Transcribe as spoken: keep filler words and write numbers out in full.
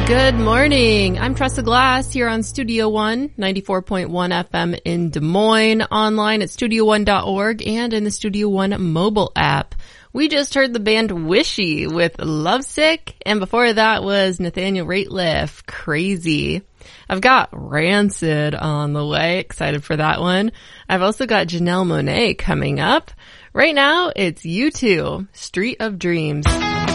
Good morning. I'm Tressa Glass here on Studio One, ninety-four point one F M in Des Moines, online at studio one dot org and in the Studio One mobile app. We just heard the band Wishy with Lovesick, and before that was Nathaniel Rateliff, Crazy. I've got Rancid on the way, excited for that one. I've also got Janelle Monáe coming up. Right now, it's U two, Street of Dreams.